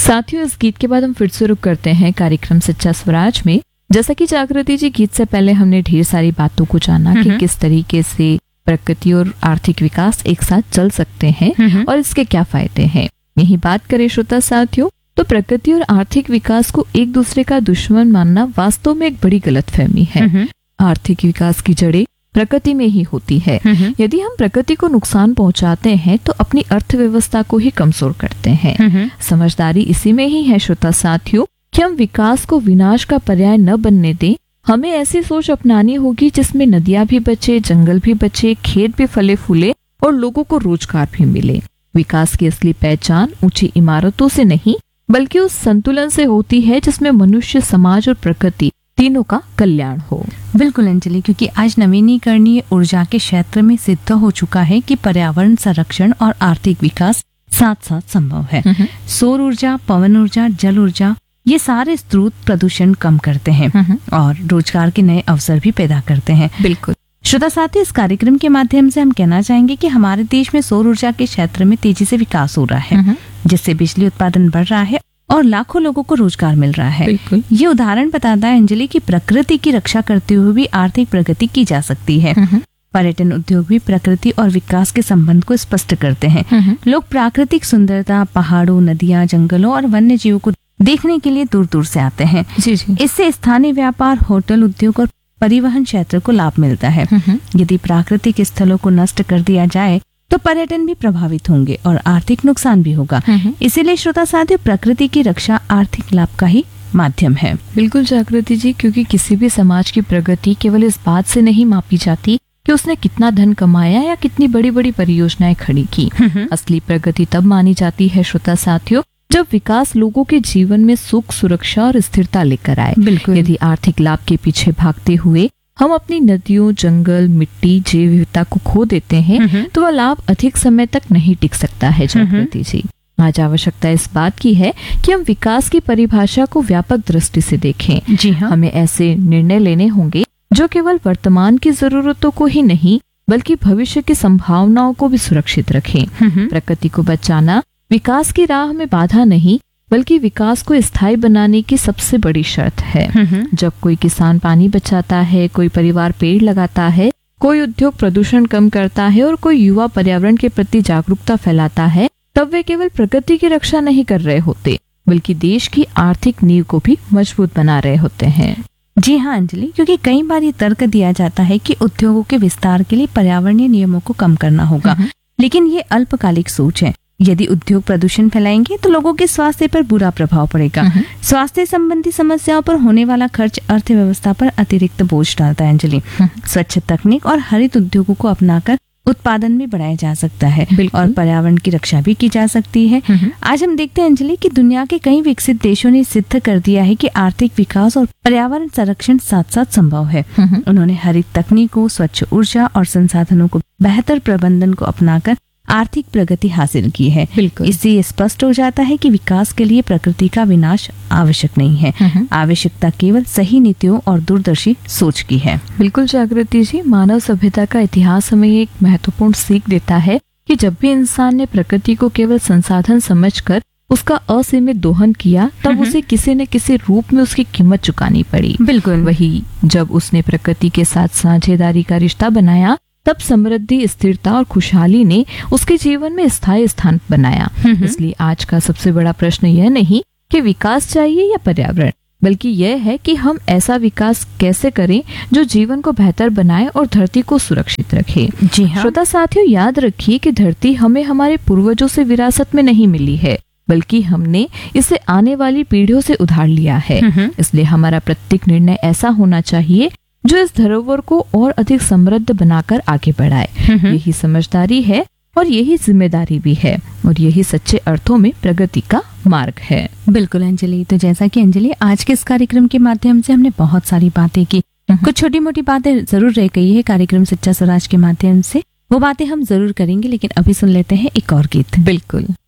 साथियों, इस गीत के बाद हम फिर से रुक करते हैं कार्यक्रम सच्चा स्वराज में। जैसा कि जागृति जी, गीत से पहले हमने ढेर सारी बातों को जाना कि किस तरीके से प्रकृति और आर्थिक विकास एक साथ चल सकते हैं और इसके क्या फायदे हैं। यही बात करें श्रोता साथियों, तो प्रकृति और आर्थिक विकास को एक दूसरे का दुश्मन मानना वास्तव में एक बड़ी गलतफहमी है। आर्थिक विकास की जड़ें प्रकृति में ही होती है। यदि हम प्रकृति को नुकसान पहुंचाते हैं तो अपनी अर्थव्यवस्था को ही कमजोर करते हैं। समझदारी इसी में ही है श्रोता साथियों कि हम विकास को विनाश का पर्याय न बनने दें। हमें ऐसी सोच अपनानी होगी जिसमें नदियां भी बचे, जंगल भी बचे, खेत भी फले फूले और लोगों को रोजगार भी मिले। विकास की असली पहचान ऊंची इमारतों से नहीं बल्कि उस संतुलन से होती है जिसमें मनुष्य, समाज और प्रकृति तीनों का कल्याण हो। बिल्कुल अंजलि, क्योंकि आज नवीनीकरणीय ऊर्जा के क्षेत्र में सिद्ध हो चुका है कि पर्यावरण संरक्षण और आर्थिक विकास साथ साथ संभव है। सौर ऊर्जा, पवन ऊर्जा, जल ऊर्जा, ये सारे स्रोत प्रदूषण कम करते हैं और रोजगार के नए अवसर भी पैदा करते हैं। बिल्कुल श्रोता साथी, इस कार्यक्रम के माध्यम से हम कहना चाहेंगे कि हमारे देश में सौर ऊर्जा के क्षेत्र में तेजी से विकास हो रहा है, जिससे बिजली उत्पादन बढ़ रहा है और लाखों लोगों को रोजगार मिल रहा है। ये उदाहरण बताता है अंजलि कि प्रकृति की रक्षा करते हुए भी आर्थिक प्रगति की जा सकती है। पर्यटन उद्योग भी प्रकृति और विकास के संबंध को स्पष्ट करते हैं। लोग प्राकृतिक सुंदरता, पहाड़ों, नदियां, जंगलों और वन्य जीवों को देखने के लिए दूर दूर से आते हैं। इससे स्थानीय व्यापार, होटल उद्योग और परिवहन क्षेत्र को लाभ मिलता है। यदि प्राकृतिक स्थलों को नष्ट कर दिया जाए तो पर्यटन भी प्रभावित होंगे और आर्थिक नुकसान भी होगा। इसीलिए श्रोता साथियों, प्रकृति की रक्षा आर्थिक लाभ का ही माध्यम है। बिल्कुल जागृति जी, क्योंकि किसी भी समाज की प्रगति केवल इस बात से नहीं मापी जाती कि उसने कितना धन कमाया या कितनी बड़ी बड़ी परियोजनाएं खड़ी की। असली प्रगति तब मानी जाती है श्रोता साथियों जब विकास लोगों के जीवन में सुख, सुरक्षा और स्थिरता लेकर आए। यदि आर्थिक लाभ के पीछे भागते हुए हम अपनी नदियों, जंगल, मिट्टी, जैव विविधता को खो देते हैं तो वह लाभ अधिक समय तक नहीं टिक सकता है। जागृति जी, आज आवश्यकता इस बात की है कि हम विकास की परिभाषा को व्यापक दृष्टि से देखें। जी हाँ। हमें ऐसे निर्णय लेने होंगे जो केवल वर्तमान की जरूरतों को ही नहीं बल्कि भविष्य की संभावनाओं को भी सुरक्षित रखें। प्रकृति को बचाना विकास की राह में बाधा नहीं बल्कि विकास को स्थायी बनाने की सबसे बड़ी शर्त है। जब कोई किसान पानी बचाता है, कोई परिवार पेड़ लगाता है, कोई उद्योग प्रदूषण कम करता है और कोई युवा पर्यावरण के प्रति जागरूकता फैलाता है, तब वे केवल प्रकृति की रक्षा नहीं कर रहे होते बल्कि देश की आर्थिक नींव को भी मजबूत बना रहे होते हैं। जी हाँ अंजलि, क्योंकि कई बार ये तर्क दिया जाता है कि उद्योगों के विस्तार के लिए पर्यावरणीय नियमों को कम करना होगा, लेकिन ये अल्पकालिक सोच है। यदि उद्योग प्रदूषण फैलाएंगे तो लोगों के स्वास्थ्य पर बुरा प्रभाव पड़ेगा। स्वास्थ्य संबंधी समस्याओं पर होने वाला खर्च अर्थव्यवस्था पर अतिरिक्त बोझ डालता है अंजलि। स्वच्छ तकनीक और हरित उद्योगों को अपनाकर उत्पादन भी बढ़ाया जा सकता है और पर्यावरण की रक्षा भी की जा सकती है। आज हम देखते हैं अंजलि कि दुनिया के कई विकसित देशों ने सिद्ध कर दिया है कि आर्थिक विकास और पर्यावरण संरक्षण साथ साथ संभव है। उन्होंने हरित तकनीकों, स्वच्छ ऊर्जा और संसाधनों को बेहतर प्रबंधन को अपनाकर आर्थिक प्रगति हासिल की है। इससे ये स्पष्ट हो जाता है कि विकास के लिए प्रकृति का विनाश आवश्यक नहीं है। आवश्यकता केवल सही नीतियों और दूरदर्शी सोच की है। बिल्कुल जागृति जी, मानव सभ्यता का इतिहास हमें एक महत्वपूर्ण सीख देता है कि जब भी इंसान ने प्रकृति को केवल संसाधन समझकर उसका असीमित दोहन किया तब उसे किसी न किसी रूप में उसकी कीमत चुकानी पड़ी। बिल्कुल वही जब उसने प्रकृति के साथ साझेदारी का रिश्ता बनाया तब समृद्धि, स्थिरता और खुशहाली ने उसके जीवन में स्थायी स्थान बनाया। इसलिए आज का सबसे बड़ा प्रश्न यह नहीं कि विकास चाहिए या पर्यावरण, बल्कि यह है कि हम ऐसा विकास कैसे करें जो जीवन को बेहतर बनाए और धरती को सुरक्षित रखे। जी हाँ। श्रोता साथियों, याद रखिए कि धरती हमें हमारे पूर्वजों से विरासत में नहीं मिली है बल्कि हमने इसे आने वाली पीढ़ियों से उधार लिया है। इसलिए हमारा प्रत्येक निर्णय ऐसा होना चाहिए जो इस धरोहर को और अधिक समृद्ध बनाकर आगे बढ़ाए। यही समझदारी है और यही जिम्मेदारी भी है और यही सच्चे अर्थों में प्रगति का मार्ग है। बिल्कुल अंजलि, तो जैसा कि अंजलि आज के इस कार्यक्रम के माध्यम से हमने बहुत सारी बातें की, कुछ छोटी मोटी बातें जरूर रह गई है कार्यक्रम सच्चा स्वराज के माध्यम से, वो बातें हम जरूर करेंगे, लेकिन अभी सुन लेते हैं एक और गीत। बिल्कुल।